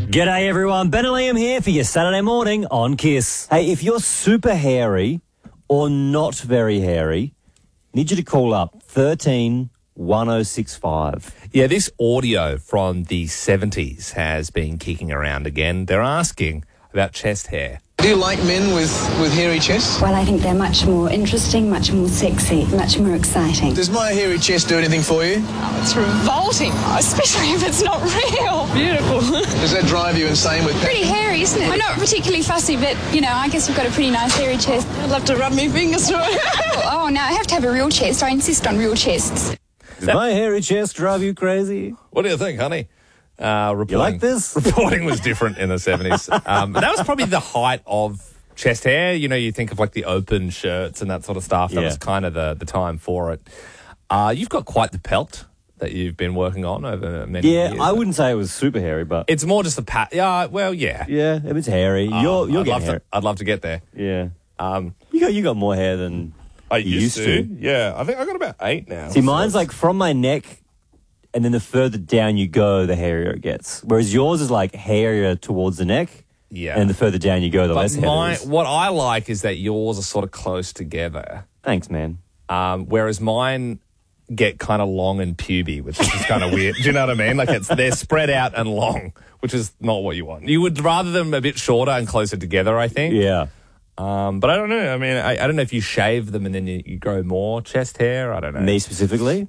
G'day everyone, Ben and Liam here for your Saturday morning on Kiss. Hey, if you're super hairy or not very hairy, need you to call up 13 1065. Yeah, this audio from the 70s has been kicking around again. They're asking about chest hair. Do you like men with hairy chests? Well, I think they're much more interesting, much more sexy, much more exciting. Does my hairy chest do anything for you? It's revolting, especially if it's not real. Beautiful. Does that drive you insane with Pretty hairy, isn't it? I'm not particularly fussy, but, I guess you've got a pretty nice hairy chest. I'd love to rub my fingers through it. Oh, no, I have to have a real chest. I insist on real chests. Does my hairy chest drive you crazy? What do you think, honey? You like this? Reporting was different in the 70s. That was probably the height of chest hair. You think of like the open shirts and that sort of stuff. That was kind of the time for it. You've got quite the pelt that you've been working on over many years. Yeah, I wouldn't say it was super hairy, but... It's more just a pat. Yeah, well, yeah. Yeah, if it's hairy. You're getting hair. I'd love to get there. Yeah. You got more hair than I you used to. Yeah, I think I got about 8 now. See, mine's like from my neck, and then the further down you go, the hairier it gets. Whereas yours is like hairier towards the neck. Yeah. And the further down you go, the less hair there is. What I like is that yours are sort of close together. Thanks, man. Whereas mine get kind of long and puby, which is just kind of weird. Do you know what I mean? Like they're spread out and long, which is not what you want. You would rather them a bit shorter and closer together, I think. Yeah. But I don't know. I mean, I don't know if you shave them and then you grow more chest hair. I don't know. Me specifically?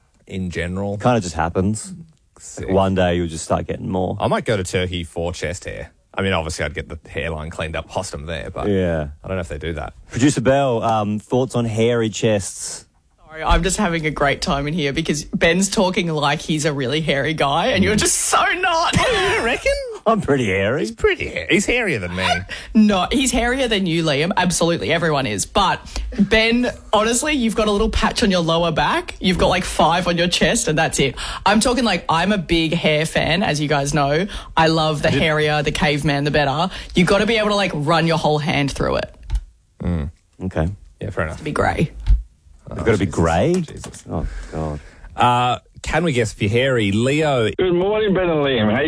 In general. Kind of just happens. Like one day you'll just start getting more. I might go to Turkey for chest hair. I mean, obviously I'd get the hairline cleaned up whilst I'm there, but yeah. I don't know if they do that. Producer Belle, thoughts on hairy chests? Sorry, I'm just having a great time in here because Ben's talking like he's a really hairy guy and you're just so not. You reckon? I'm pretty hairy. He's pretty hairy. He's hairier than me. No, he's hairier than you, Liam. Absolutely, everyone is. But Ben, honestly, you've got a little patch on your lower back. You've got like 5 on your chest and that's it. I'm talking like I'm a big hair fan, as you guys know. I love the hairier, the caveman, the better. You've got to be able to like run your whole hand through it. Okay. Yeah, fair enough. To be grey. You've got to be grey? Jesus. Oh, God. Can we guess if you're hairy? Leo. Good morning, Ben and Liam. How